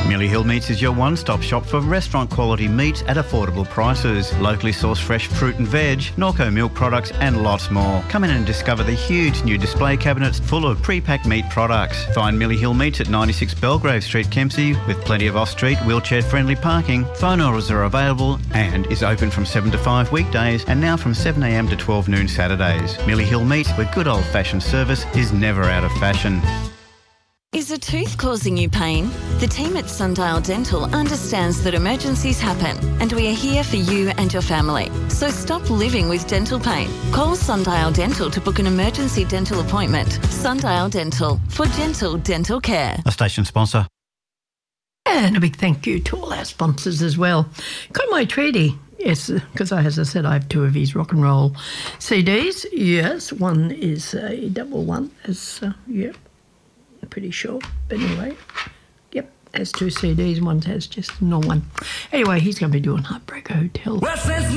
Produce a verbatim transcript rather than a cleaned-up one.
Millie Hill Meats is your one-stop shop for restaurant-quality meats at affordable prices. Locally sourced fresh fruit and veg, Norco milk products and lots more. Come in and discover the huge new display cabinets full of pre-packed meat products. Find Millie Hill Meats at ninety-six Belgrave Street, Kempsey, with plenty of off-street, wheelchair-friendly parking. Phone orders are available and is open from seven to five weekdays and now from seven a m to twelve noon Saturdays. Millie Hill Meats, where good old-fashioned service is never out of fashion. Is a tooth causing you pain? The team at Sundial Dental understands that emergencies happen and we are here for you and your family. So stop living with dental pain. Call Sundial Dental to book an emergency dental appointment. Sundial Dental, for gentle dental care. A station sponsor. And a big thank you to all our sponsors as well. Got my treaty. Yes, because as I said, I have two of his rock and roll C Ds. Yes, one is a double one, as, uh, yep. Pretty sure, but anyway, yep, has two C Ds, one has just no one. Anyway, he's going to be doing Heartbreaker Hotel. Well, since